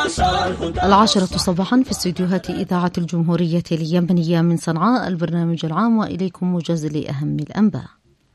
العاشرة صباحا في استديوهات إذاعة الجمهورية اليمنية من صنعاء، البرنامج العام، وإليكم موجز لأهم الأنباء.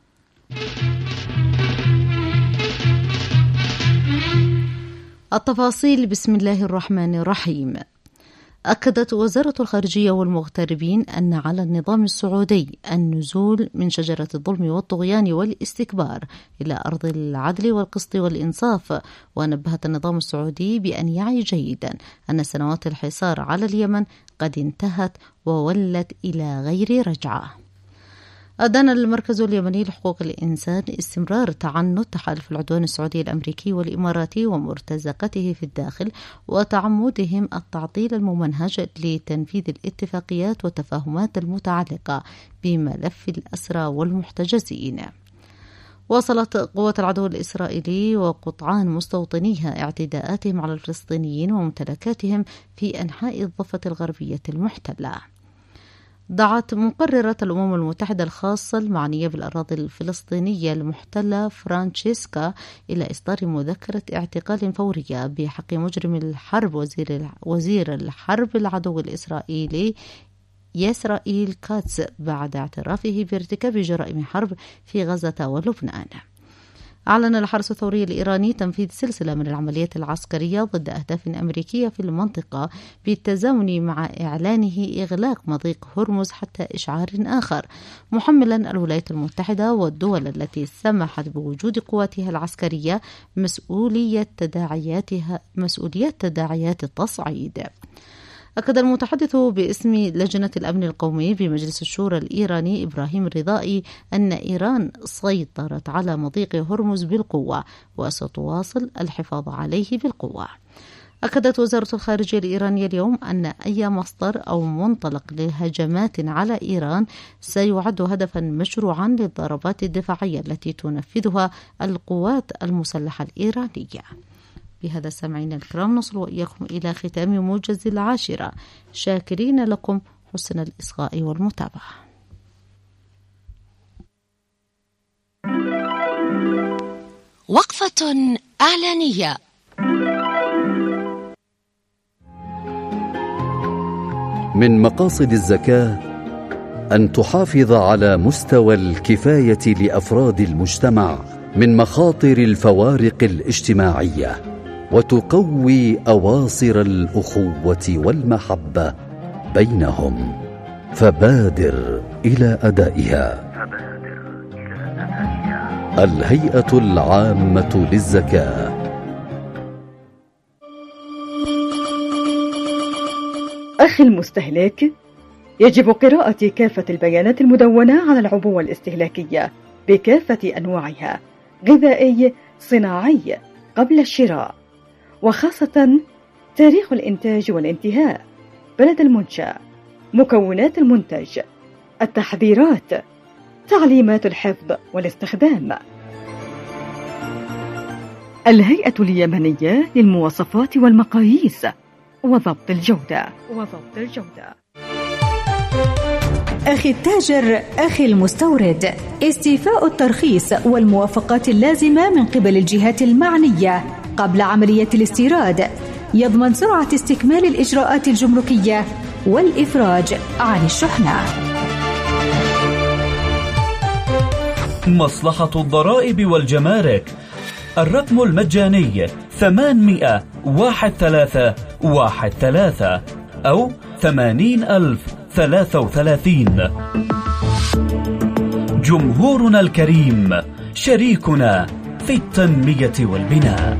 التفاصيل بسم الله الرحمن الرحيم. أكدت وزارة الخارجية والمغتربين أن على النظام السعودي النزول من شجرة الظلم والطغيان والاستكبار إلى أرض العدل والقسط والإنصاف، ونبهت النظام السعودي بأن يعي جيدا أن سنوات الحصار على اليمن قد انتهت وولت إلى غير رجعة. أدان المركز اليمني لحقوق الإنسان استمرار تعنت تحالف العدوان السعودي الأمريكي والإماراتي ومرتزقته في الداخل وتعمدهم التعطيل الممنهج لتنفيذ الاتفاقيات والتفاهمات المتعلقة بملف الأسرى والمحتجزين. واصلت قوات العدو الإسرائيلي وقطعان مستوطنيها اعتداءاتهم على الفلسطينيين وممتلكاتهم في أنحاء الضفة الغربية المحتلة. دعت مقررة الأمم المتحدة الخاصة المعنية بالأراضي الفلسطينية المحتلة فرانشيسكا إلى إصدار مذكرة اعتقال فورية بحق مجرم الحرب وزير الحرب العدو الإسرائيلي يسرائيل كاتس بعد اعترافه بارتكاب جرائم حرب في غزة ولبنان. أعلن الحرس الثوري الإيراني تنفيذ سلسلة من العمليات العسكرية ضد أهداف أمريكية في المنطقة بالتزامن مع إعلانه إغلاق مضيق هرمز حتى إشعار آخر، محملا الولايات المتحدة والدول التي سمحت بوجود قواتها العسكرية مسؤولية تداعيات التصعيد. أكد المتحدث باسم لجنة الأمن القومي بمجلس الشورى الإيراني إبراهيم الرضائي أن إيران سيطرت على مضيق هرمز بالقوة وستواصل الحفاظ عليه بالقوة. أكدت وزارة الخارجية الإيرانية اليوم أن أي مصدر أو منطلق لهجمات على إيران سيعد هدفا مشروعا للضربات الدفاعية التي تنفذها القوات المسلحة الإيرانية. بهذا سامعين الكرام نصل وإياكم إلى ختام موجز العاشرة، شاكرين لكم حسن الإصغاء والمتابعة. وقفة إعلانية. من مقاصد الزكاة أن تحافظ على مستوى الكفاية لأفراد المجتمع من مخاطر الفوارق الاجتماعية، وتقوي أواصر الأخوة والمحبة بينهم، فبادر إلى أدائها. الهيئة العامة للزكاة. أخي المستهلك، يجب قراءة كافة البيانات المدونة على العبوة الاستهلاكية بكافة أنواعها، غذائي، صناعي، قبل الشراء، وخاصة تاريخ الإنتاج والانتهاء، بلد المنشأ، مكونات المنتج، التحذيرات، تعليمات الحفظ والاستخدام. الهيئة اليمنية للمواصفات والمقاييس وضبط الجودة. أخي التاجر، أخي المستورد، استيفاء الترخيص والموافقات اللازمة من قبل الجهات المعنية قبل عملية الاستيراد يضمن سرعة استكمال الإجراءات الجمركية والإفراج عن الشحنة. مصلحة الضرائب والجمارك، الرقم المجاني 800-1313 أو 80,033. جمهورنا الكريم، شريكنا في التنمية والبناء.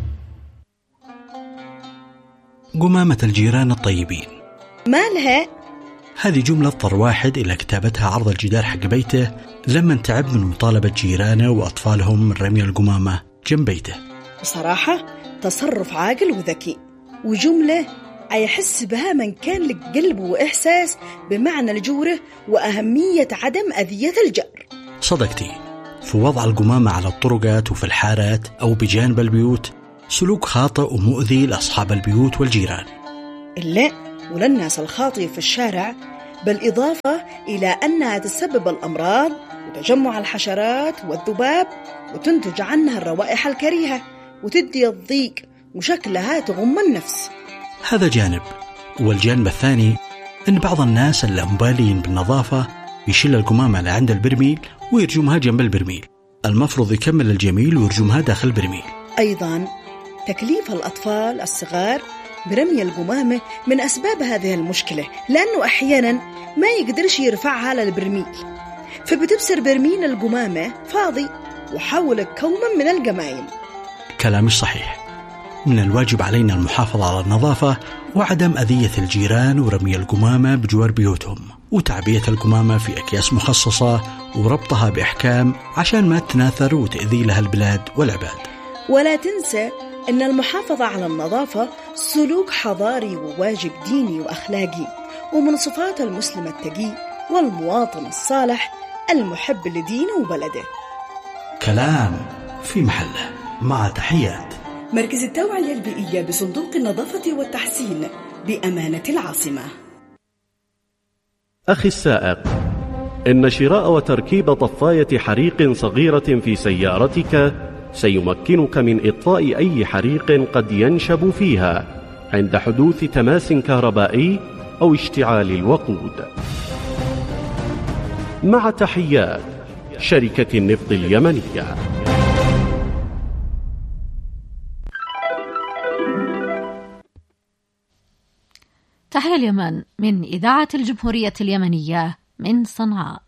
قمامة الجيران الطيبين. مالها؟ هذه جملة اضطر واحد إلى كتابتها عرض الجدار حق بيته لما تعب من مطالبة جيرانه وأطفالهم من رمي القمامة جنب بيته. بصراحة تصرف عاقل وذكي، وجملة يحس بها من كان لك قلب وإحساس بمعنى الجوره وأهمية عدم أذية الجار. صدقتي، في وضع القمامة على الطرقات وفي الحارات أو بجانب البيوت سلوك خاطئ ومؤذي لأصحاب البيوت والجيران. لا، وللناس الخاطئة في الشارع، بالإضافة إلى أنها تسبب الأمراض وتجمع الحشرات والذباب، وتنتج عنها الروائح الكريهة، وتدي الضيق، وشكلها تغم النفس. هذا جانب. والجانب الثاني أن بعض الناس اللامبالين بالنظافة يشيل القمامة اللي عند البرميل ويرجمها جنب البرميل. المفروض يكمل الجميل ويرجمها داخل البرميل. أيضا تكليف الأطفال الصغار برمي القمامة من أسباب هذه المشكلة، لأنه أحيانا ما يقدرش يرفعها على البرميل، فبتبصر برميل القمامة فاضي وحول كوما من القمايم. كلام صحيح. من الواجب علينا المحافظة على النظافة وعدم أذية الجيران ورمي القمامة بجوار بيوتهم، وتعبية القمامة في أكياس مخصصة وربطها بإحكام عشان ما تناثر وتأذي لها البلاد والعباد. ولا تنسى أن المحافظة على النظافة سلوك حضاري وواجب ديني وأخلاقي، ومن صفات المسلم التقي والمواطن الصالح المحب لدينه وبلده. كلام في محله. مع تحيات مركز التوعية البيئية بصندوق النظافة والتحسين بأمانة العاصمة. أخي السائق، إن شراء وتركيب طفاية حريق صغيرة في سيارتك سيمكنك من إطفاء أي حريق قد ينشب فيها عند حدوث تماس كهربائي أو اشتعال الوقود. مع تحيات شركة النفط اليمنية. تحية اليمن من إذاعة الجمهورية اليمنية من صنعاء.